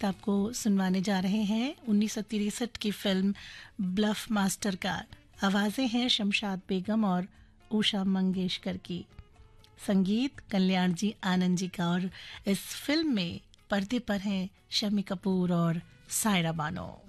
गीत आपको सुनवाने जा रहे हैं 1963 की फिल्म ब्लफ मास्टर का। आवाज़ें हैं शमशाद बेगम और उषा मंगेशकर की, संगीत कल्याण जी आनंद जी का। और इस फिल्म में पर्दे पर हैं शम्मी कपूर और सायरा बानो।